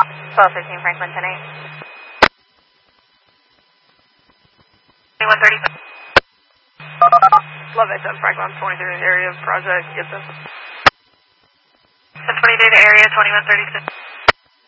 1215 Franklin 10-8. 2130. Love it, Franklin, 23 area project, get this. 1020 data area, 2136.